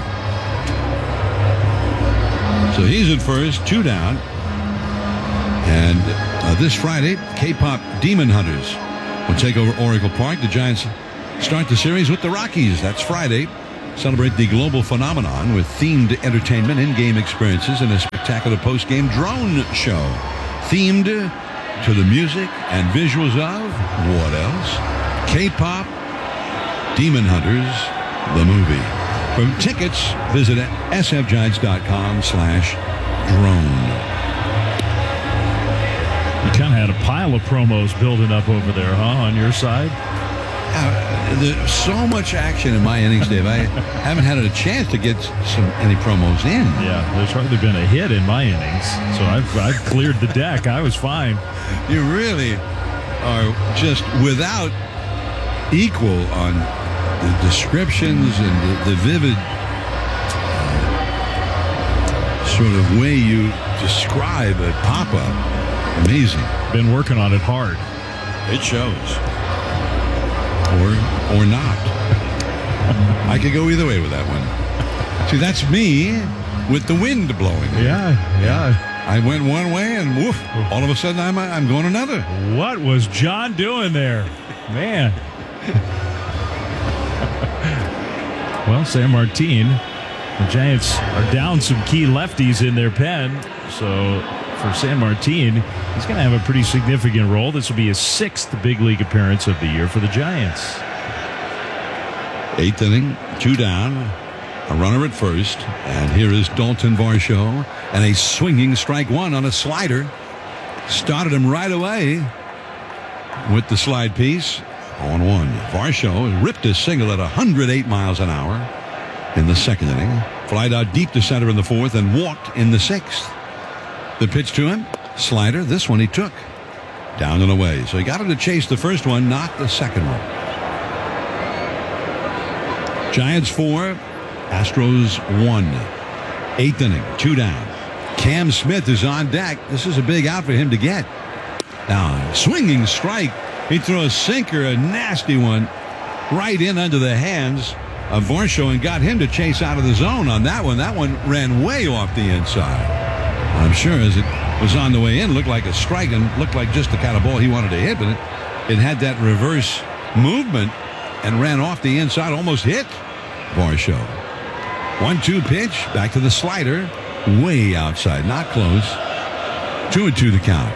So he's at first, two down. And uh, this Friday, K-pop Demon Hunters will take over Oracle Park. The Giants start the series with the Rockies. That's Friday. Celebrate the global phenomenon with themed entertainment, in-game experiences, and a spectacular post-game drone show. Themed to the music and visuals of, what else? K-pop Demon Hunters, the movie. For tickets, visit sfgiants.com slash drone. You kind of had a pile of promos building up over there, huh, on your side? Uh, there's so much action in my innings, Dave. I haven't had a chance to get some any promos in. Yeah, there's hardly been a hit in my innings, so I've, I've cleared the deck. I was fine. You really are just without equal on the descriptions and the, the vivid uh, sort of way you describe a pop-up. Amazing. Been working on it hard. It shows. Or or not. I could go either way with that one. See, that's me with the wind blowing. Yeah, yeah. I went one way and woof, all of a sudden I'm I'm going another. What was John doing there? Man. Well, San Martin, the Giants are down some key lefties in their pen, so for San Martin, he's going to have a pretty significant role. This will be his sixth big league appearance of the year for the Giants. Eighth inning, two down, a runner at first, and here is Dalton Varsho, and a swinging strike one on a slider. Started him right away with the slide piece. On one. Varsho ripped a single at one hundred eight miles an hour in the second inning. Flied out deep to center in the fourth and walked in the sixth. The pitch to him, slider. This one he took down and away. So he got him to chase the first one, not the second one. Giants four, Astros one. Eighth inning, two down. Cam Smith is on deck. This is a big out for him to get. Now, swinging strike. He threw a sinker, a nasty one, right in under the hands of Varsho and got him to chase out of the zone on that one. That one ran way off the inside. I'm sure as it was on the way in, looked like a strike and looked like just the kind of ball he wanted to hit, but it, it had that reverse movement and ran off the inside, almost hit Varsho. one two pitch, back to the slider, way outside, not close. Two and two the count.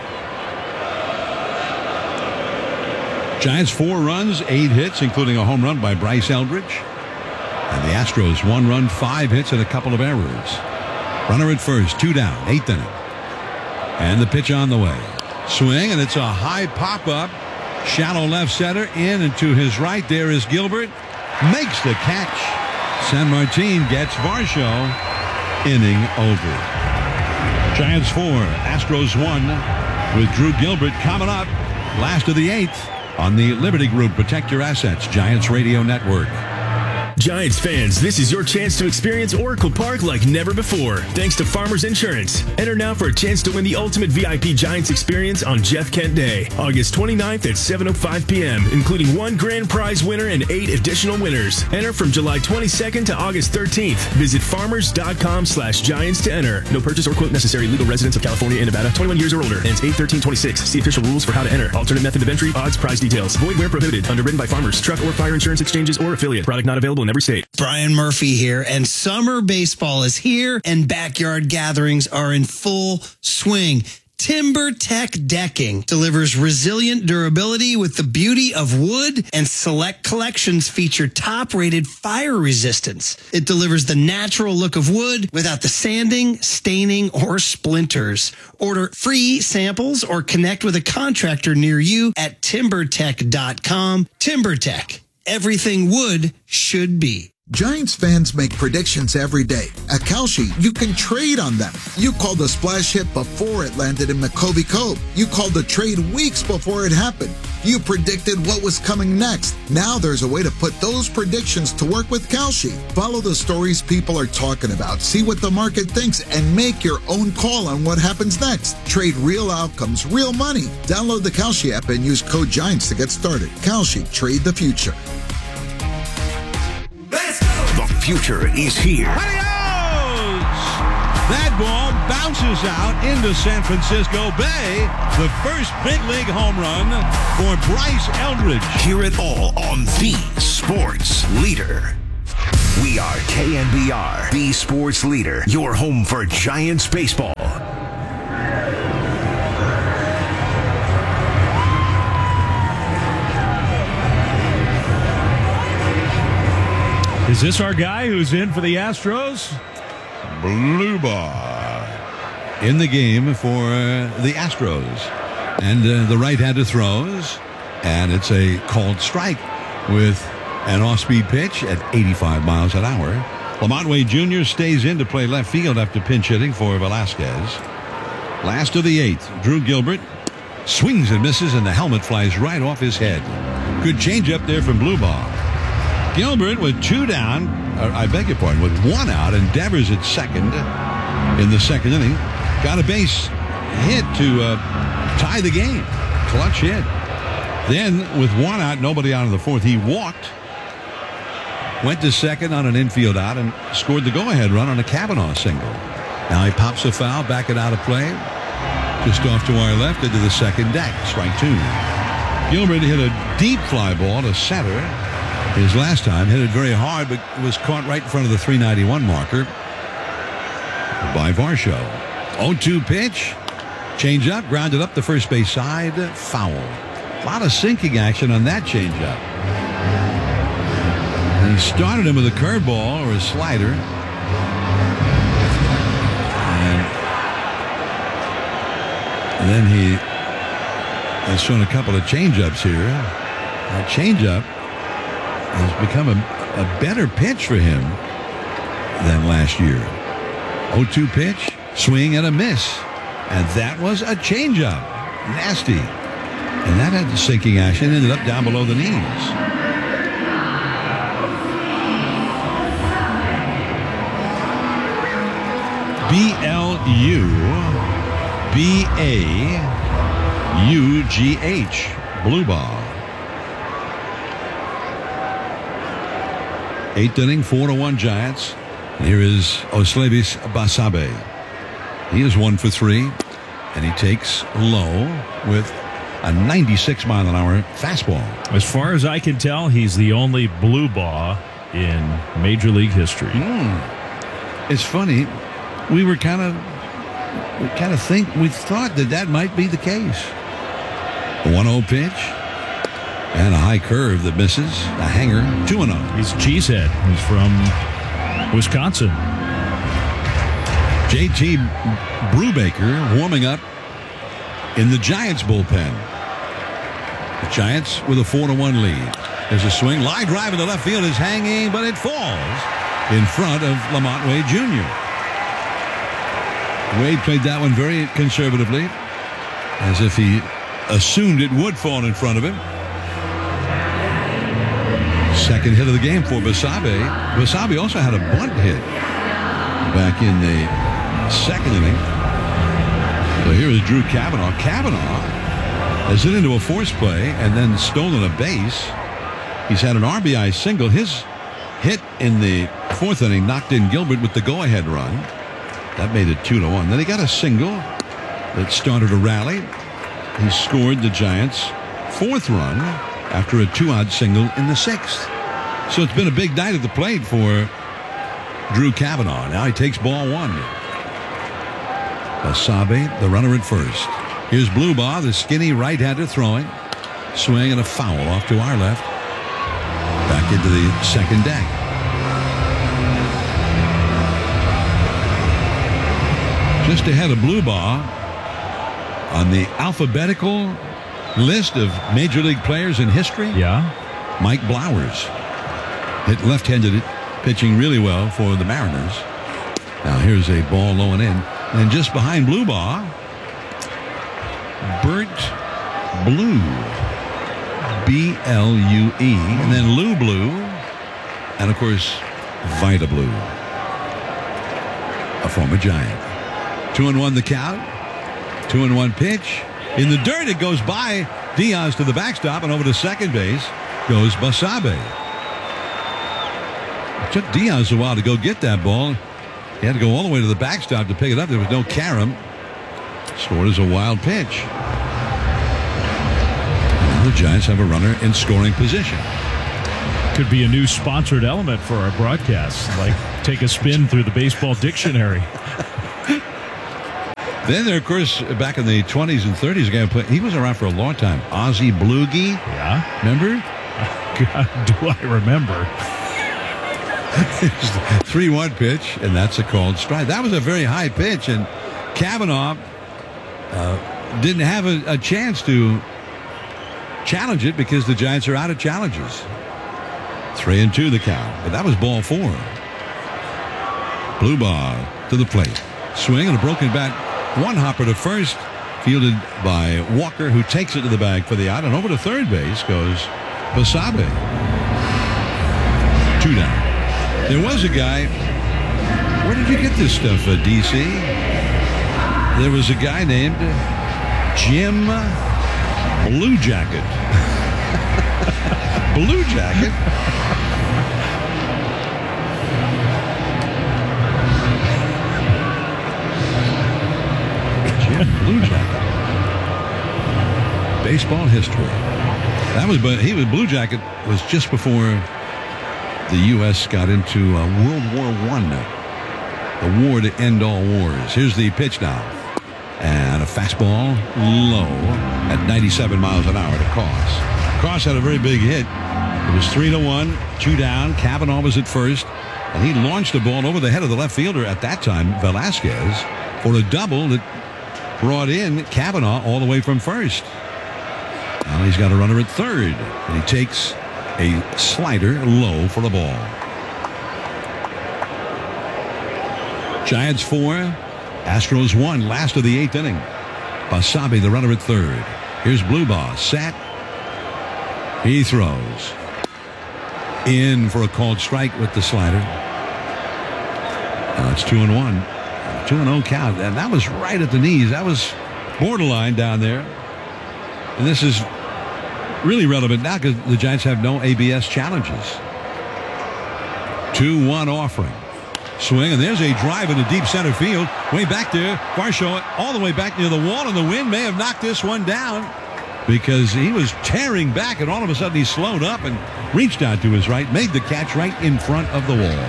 Giants four runs, eight hits, including a home run by Bryce Eldridge. And the Astros one run, five hits, and a couple of errors. Runner at first, two down, eighth inning. And the pitch on the way. Swing, and it's a high pop-up. Shallow left center, in and to his right. There is Gilbert. Makes the catch. San Martin gets Varsho. Inning over. Giants four, Astros one. With Drew Gilbert coming up. Last of the eighth. On the Liberty Group Protect Your Assets Giants Radio Network. Giants fans, this is your chance to experience Oracle Park like never before, thanks to Farmers Insurance. Enter now for a chance to win the ultimate V I P Giants experience on Jeff Kent Day, August twenty-ninth at seven oh five p.m., including one grand prize winner and eight additional winners. Enter from July twenty-second to August thirteenth. Visit farmers.com slash giants to enter. No purchase or quote necessary. Legal residents of California and Nevada, twenty-one years or older. Ends eight thirteen twenty-six. See official rules for how to enter. Alternate method of entry, odds, prize details. Void where prohibited. Underwritten by Farmers, Truck or Fire Insurance Exchanges or affiliate. Product not available in every state. Brian Murphy here, and summer baseball is here, and backyard gatherings are in full swing. TimberTech Decking delivers resilient durability with the beauty of wood, and select collections feature top-rated fire resistance. It delivers the natural look of wood without the sanding, staining, or splinters. Order free samples or connect with a contractor near you at timber tech dot com. TimberTech. Everything wood should be. Giants fans make predictions every day. At Kalshi, you can trade on them. You called the splash hit before it landed in McCovey Cove. You called the trade weeks before it happened. You predicted what was coming next. Now there's a way to put those predictions to work with Kalshi. Follow the stories people are talking about, see what the market thinks, and make your own call on what happens next. Trade real outcomes, real money. Download the Kalshi app and use code GIANTS to get started. Kalshi, trade the future. The future is here. Adios! That ball bounces out into San Francisco Bay. The first big league home run for Bryce Eldridge. Hear it all on the Sports Leader. We are K N B R, the Sports Leader, your home for Giants baseball. Is this our guy who's in for the Astros? Blue ball in the game for uh, the Astros. And uh, the right-hander throws, and it's a called strike with an off-speed pitch at eighty-five miles an hour. Lamont Wade Junior stays in to play left field after pinch hitting for Velasquez. Last of the eighth, Drew Gilbert swings and misses, and the helmet flies right off his head. Good change up there from Blue ball. Gilbert with two down, or I beg your pardon, with one out, endeavors at second in the second inning. Got a base hit to uh, tie the game. Clutch hit. Then, with one out, nobody out in the fourth, he walked, went to second on an infield out, and scored the go-ahead run on a Kavanaugh single. Now he pops a foul, back it out of play, just off to our left into the second deck. Strike two. Gilbert hit a deep fly ball to center. His last time, hit it very hard, but was caught right in front of the three ninety-one marker by Varsho. oh two pitch. Change up, grounded up the first base side. Foul. A lot of sinking action on that change up. And he started him with a curveball or a slider. And then he has shown a couple of change-ups here. A change-up has become a, a better pitch for him than last year. oh two pitch, swing and a miss. And that was a changeup. Nasty. And that had the sinking action, ended up down below the knees. B L U B A U G H. Blue ball. Eighth inning, four to one Giants. And here is Oslevis Basabe. He is one for three, and he takes low with a ninety-six mile an hour fastball. As far as I can tell, he's the only blue ball in Major League history. Mm. It's funny. We were kind of, we kind of think we thought that that might be the case. one oh pitch. And a high curve that misses. A hanger. two and oh. He's Cheesehead. He's from Wisconsin. J T Brubaker warming up in the Giants bullpen. The Giants with a four to one lead. There's a swing. Line drive in the left field is hanging, but it falls in front of Lamont Wade Junior Wade played that one very conservatively, as if he assumed it would fall in front of him. Second hit of the game for Basabe. Basabe also had a bunt hit back in the second inning. So here is Drew Kavanaugh. Kavanaugh has hit into a force play and then stolen a base. He's had an R B I single. His hit in the fourth inning knocked in Gilbert with the go-ahead run. That made it two to one. Then he got a single that started a rally. He scored the Giants' fourth run after a two-out single in the sixth. So it's been a big night at the plate for Drew Kavanaugh. Now he takes ball one. Basabe, the runner at first. Here's Blubaugh, the skinny right-hander throwing. Swing and a foul off to our left. Back into the second deck. Just ahead of Blubaugh on the alphabetical list of Major League players in history. Yeah. Mike Blowers hit left-handed pitching really well for the Mariners. Now here's a ball low and in. And just behind Bluebaugh, Bert Blue. B L U E. And then Lou Blue. And of course, Vida Blue. A former Giant. Two and one the count. Two and one pitch. In the dirt, it goes by Diaz to the backstop, and over to second base goes Basabe. It took Diaz a while to go get that ball. He had to go all the way to the backstop to pick it up. There was no carom. Scored as a wild pitch. Now the Giants have a runner in scoring position. Could be a new sponsored element for our broadcast, like take a spin through the baseball dictionary. Then there, of course, back in the twenties and thirties, a guy play, he was around for a long time. Ozzie Bloogie. Yeah. Remember? God, do I remember? three one pitch, and that's a called strike. That was a very high pitch, and Kavanaugh uh, didn't have a, a chance to challenge it because the Giants are out of challenges. Three and two the count, but that was ball four. Bluebaugh to the plate. Swing and a broken bat. One hopper to first, fielded by Walker, who takes it to the bag for the out, and over to third base goes Basabe. Two down. There was a guy. Where did you get this stuff, uh, D C? There was a guy named Jim Blue Jacket. Blue Jacket. Blue Jacket. Baseball history. That was, but he was Blue Jacket was just before the U S got into uh, World War One, the war to end all wars. Here's the pitch now, and a fastball low at ninety-seven miles an hour to Cross. Cross had a very big hit. It was three to one, two down. Kavanaugh was at first, and he launched the ball over the head of the left fielder at that time, Velasquez, for a double that brought in Kavanaugh all the way from first. Now he's got a runner at third, and he takes a slider low for the ball. Giants four, Astros one, last of the eighth inning. Basabe, the runner at third. Here's Bluebaugh, set. He throws. In for a called strike with the slider. Now it's two and one. two and oh count, and that was right at the knees. That was borderline down there. And this is really relevant now because the Giants have no A B S challenges. two one offering. Swing, and there's a drive into deep center field. Way back there. Varsho all the way back near the wall, and the wind may have knocked this one down because he was tearing back, and all of a sudden he slowed up and reached out to his right, made the catch right in front of the wall.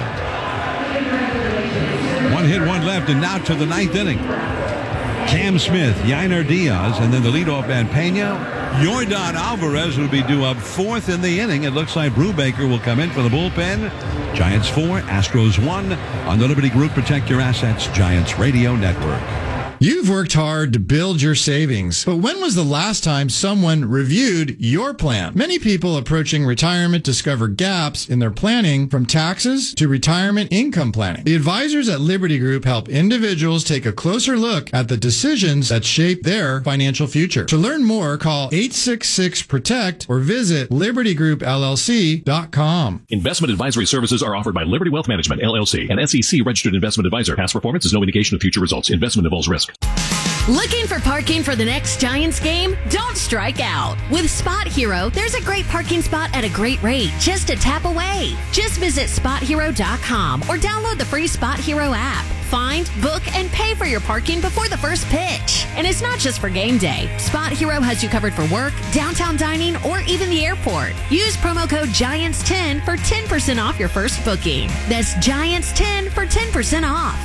One hit, one left, and now to the ninth inning. Cam Smith, Yainer Diaz, and then the leadoff man Pena. Yordan Alvarez will be due up fourth in the inning. It looks like Brubaker will come in for the bullpen. Giants four, Astros one on the Liberty Group Protect Your Assets Giants Radio Network. You've worked hard to build your savings, but when was the last time someone reviewed your plan? Many people approaching retirement discover gaps in their planning, from taxes to retirement income planning. The advisors at Liberty Group help individuals take a closer look at the decisions that shape their financial future. To learn more, call eight six six PROTECT or visit liberty group L L C dot com. Investment advisory services are offered by Liberty Wealth Management, L L C, an S E C registered investment advisor. Past performance is no indication of future results. Investment involves risk. Looking for parking for the next Giants game? Don't strike out. With Spot Hero, there's a great parking spot at a great rate, just a tap away. Just visit spot hero dot com or download the free Spot Hero app. Find, book, and pay for your parking before the first pitch. And it's not just for game day. Spot Hero has you covered for work, downtown dining, or even the airport. Use promo code Giants ten for ten percent off your first booking. That's Giants ten for ten percent off.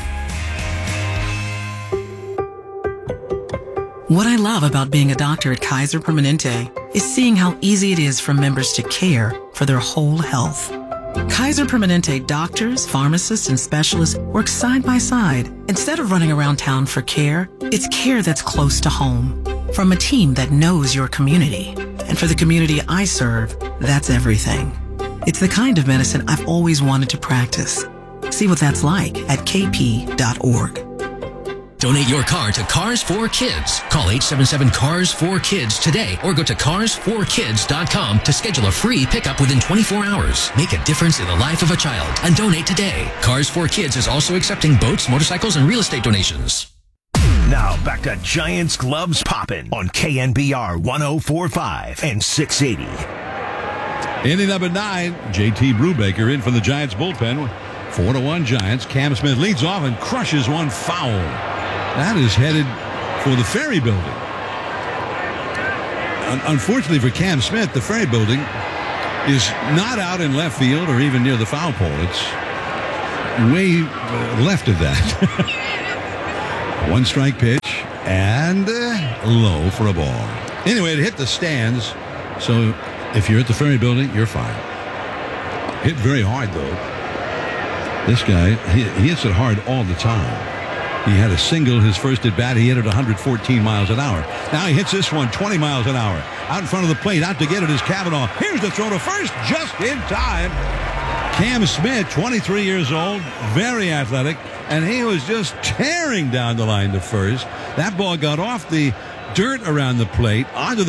What I love about being a doctor at Kaiser Permanente is seeing how easy it is for members to care for their whole health. Kaiser Permanente doctors, pharmacists, and specialists work side by side. Instead of running around town for care, it's care that's close to home. From a team that knows your community. And for the community I serve, that's everything. It's the kind of medicine I've always wanted to practice. See what that's like at k p dot org. Donate your car to Cars for Kids. Call eight seven seven, C A R S four kids today or go to cars for kids dot com to schedule a free pickup within twenty-four hours. Make a difference in the life of a child and donate today. Cars for Kids is also accepting boats, motorcycles, and real estate donations. Now back to Giants Gloves Poppin' on K N B R one oh four point five and six eighty. Inning number nine, J T Brubaker in for the Giants bullpen. Four to one Giants. Cam Smith leads off and crushes one foul. That is headed for the Ferry Building. Unfortunately for Cam Smith, the Ferry Building is not out in left field or even near the foul pole. It's way left of that. One strike pitch and uh, low for a ball. Anyway, it hit the stands. So if you're at the Ferry Building, you're fine. Hit very hard, though. This guy, he, he hits it hard all the time. He had a single his first at bat. He hit it one hundred fourteen miles an hour. Now he hits this one twenty miles an hour. Out in front of the plate, out to get it is Cavanaugh. Here's the throw to first, just in time. Cam Smith, twenty-three years old, very athletic, and he was just tearing down the line to first. That ball got off the dirt around the plate, onto the